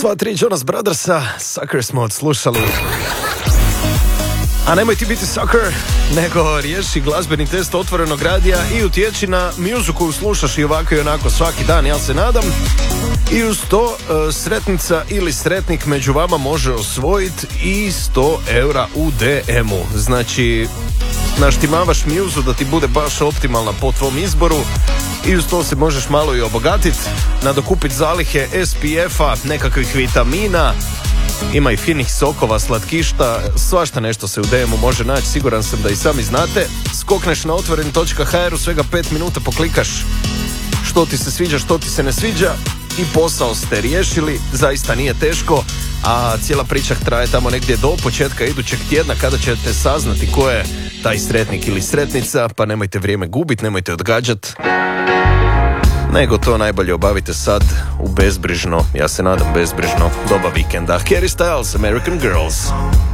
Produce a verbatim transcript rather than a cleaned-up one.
Sva tri Jonas Brothersa, Sucker smo odslušali. A nemoj ti biti sucker, nego riješi glazbeni test otvorenog radija i utječi na muziku koju slušaš i ovako i onako svaki dan, ja se nadam. I uz to sretnica ili sretnik među vama može osvojiti i sto eura u de emu. Znači, naštimavaš muzu da ti bude baš optimalna po tvom izboru i uz to se možeš malo i obogatiti, nadokupiti zalihe es pe efa, nekakvih vitamina, ima i finih sokova, slatkišta, svašta nešto se u de emu može naći, siguran sam da i sami znate. Skokneš na otvoren točka ha er, u svega pet minuta poklikaš što ti se sviđa, što ti se ne sviđa i posao ste riješili, zaista nije teško, a cijela priča traje tamo negdje do početka idućeg tjedna kada ćete saznati ko je taj sretnik ili sretnica, pa nemojte vrijeme gubiti, nemojte odgađati, nego to najbolje obavite sad u bezbrižno, ja se nadam bezbrižno, doba vikenda. Harry Styles, American Girls.